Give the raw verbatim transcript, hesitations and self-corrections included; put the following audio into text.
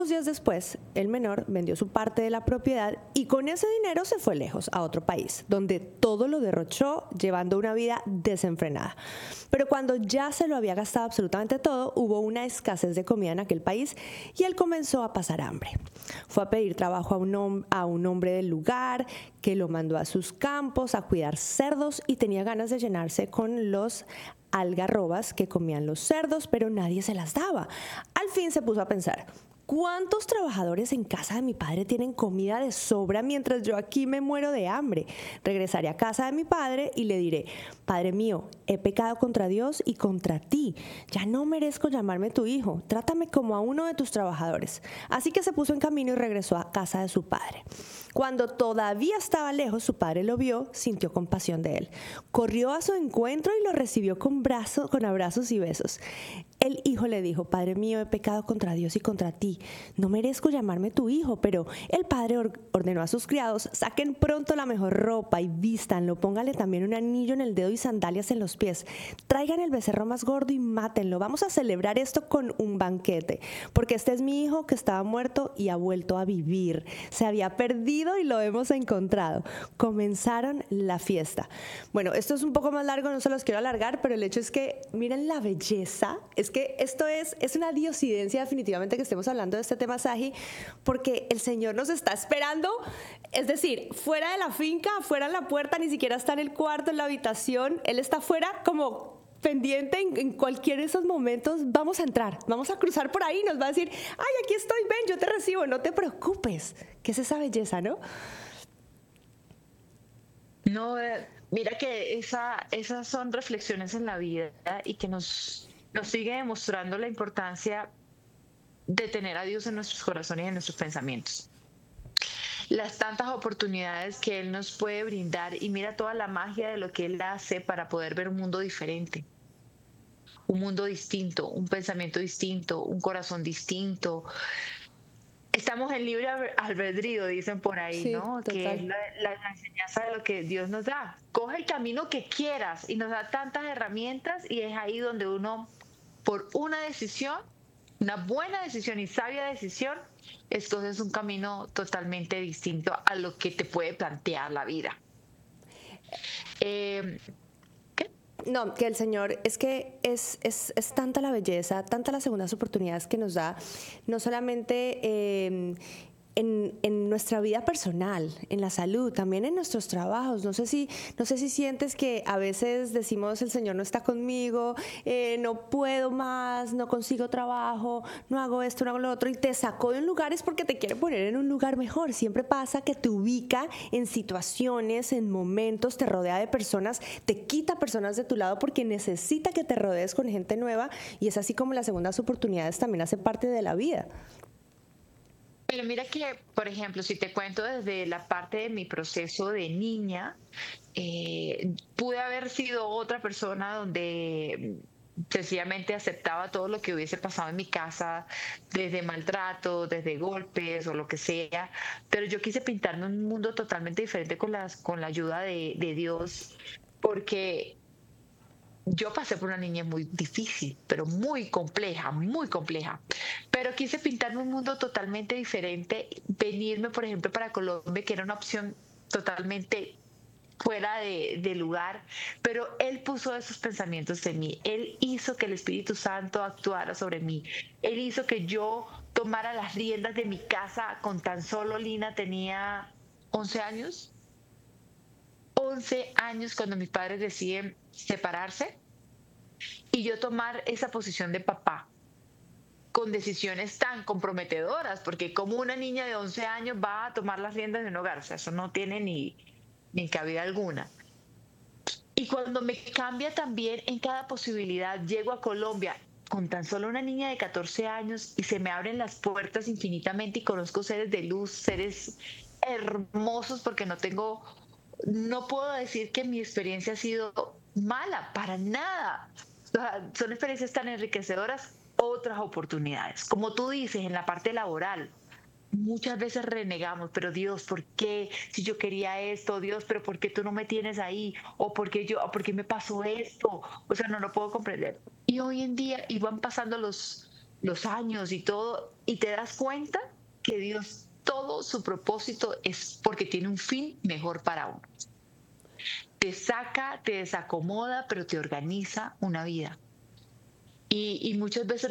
días después, el menor vendió su parte de la propiedad y con ese dinero se fue lejos, a otro país, donde todo lo derrochó, llevando una vida desenfrenada. Pero cuando ya se lo había gastado absolutamente todo, hubo una escasez de comida en aquel país y él comenzó a pasar hambre. Fue a pedir trabajo a un, hom- a un hombre del lugar que lo mandó a sus campos a cuidar cerdos y tenía ganas de llenarse con los algarrobas que comían los cerdos, pero nadie se las daba. Al fin se puso a pensar: ¿cuántos trabajadores en casa de mi padre tienen comida de sobra mientras yo aquí me muero de hambre? Regresaré a casa de mi padre y le diré: Padre mío, he pecado contra Dios y contra ti. Ya no merezco llamarme tu hijo. Trátame como a uno de tus trabajadores. Así que se puso en camino y regresó a casa de su padre. Cuando todavía estaba lejos, su padre lo vio, sintió compasión de él. Corrió a su encuentro y lo recibió con, brazo, con abrazos y besos. El hijo le dijo: Padre mío, he pecado contra Dios y contra ti. No merezco llamarme tu hijo. Pero el padre or- ordenó a sus criados: saquen pronto la mejor ropa y vístanlo. Póngale también un anillo en el dedo y sandalias en los pies. Traigan el becerro más gordo y mátenlo. Vamos a celebrar esto con un banquete. Porque este es mi hijo que estaba muerto y ha vuelto a vivir. Se había perdido y lo hemos encontrado. Comenzaron la fiesta. Bueno, esto es un poco más largo, no se los quiero alargar, pero el hecho es que miren la belleza. Es que esto es, es una diosidencia definitivamente que estemos hablando de este tema, Saji, porque el Señor nos está esperando, es decir, fuera de la finca, fuera de la puerta, ni siquiera está en el cuarto, en la habitación, Él está fuera como pendiente en, en cualquier de esos momentos. Vamos a entrar, vamos a cruzar por ahí, nos va a decir: ay, aquí estoy, ven, yo te recibo, no te preocupes. ¿Qué es esa belleza, no? No, eh, mira que esa, esas son reflexiones en la vida y que nos, nos sigue demostrando la importancia de tener a Dios en nuestros corazones y en nuestros pensamientos. Las tantas oportunidades que Él nos puede brindar y mira toda la magia de lo que Él hace para poder ver un mundo diferente, un mundo distinto, un pensamiento distinto, un corazón distinto. Estamos en libre albedrío, dicen por ahí, Sí, ¿no? Que es total. la, la, la enseñanza de lo que Dios nos da. Coge el camino que quieras y nos da tantas herramientas y es ahí donde uno, por una decisión, una buena decisión y sabia decisión, escoges un camino totalmente distinto a lo que te puede plantear la vida. Eh, ¿Qué? No, que el Señor, es que es, es, es tanta la belleza, tanta las segundas oportunidades que nos da, no solamente eh, en, en nuestra vida personal, en la salud, también en nuestros trabajos. No sé si, no sé si sientes que a veces decimos: el Señor no está conmigo, eh, no puedo más, no consigo trabajo, no hago esto, no hago lo otro, y te sacó de un lugar es porque te quiere poner en un lugar mejor. Siempre pasa que te ubica en situaciones, en momentos, te rodea de personas, te quita personas de tu lado porque necesita que te rodees con gente nueva, y es así como las segundas oportunidades también hacen parte de la vida. Pero mira que, por ejemplo, si te cuento desde la parte de mi proceso de niña, eh, pude haber sido otra persona donde mm, sencillamente aceptaba todo lo que hubiese pasado en mi casa, desde maltrato, desde golpes o lo que sea, pero yo quise pintarme un mundo totalmente diferente con las, con la ayuda de, de Dios, porque yo pasé por una niñez muy difícil, pero muy compleja, muy compleja. Pero quise pintarme un mundo totalmente diferente, venirme, por ejemplo, para Colombia, que era una opción totalmente fuera de, de lugar, pero Él puso esos pensamientos en mí. Él hizo que el Espíritu Santo actuara sobre mí. Él hizo que yo tomara las riendas de mi casa con tan solo Lina tenía once años. Once años cuando mis padres deciden separarse y yo tomar esa posición de papá con decisiones tan comprometedoras, porque como una niña de once años va a tomar las riendas de un hogar, o sea, eso no tiene ni, ni cabida alguna. Y cuando me cambia también en cada posibilidad, llego a Colombia con tan solo una niña de catorce años y se me abren las puertas infinitamente y conozco seres de luz, seres hermosos, porque no tengo, no puedo decir que mi experiencia ha sido mala, para nada. O sea, son experiencias tan enriquecedoras, otras oportunidades. Como tú dices, en la parte laboral, muchas veces renegamos, pero Dios, ¿por qué? Si yo quería esto, Dios, pero ¿por qué tú no me tienes ahí? O ¿por qué yo, o por qué me pasó esto? O sea, no lo puedo comprender. Y hoy en día, y van pasando los, los años y todo, y te das cuenta que Dios, todo su propósito es porque tiene un fin mejor para uno. Te saca, te desacomoda, pero te organiza una vida. Y, y muchas veces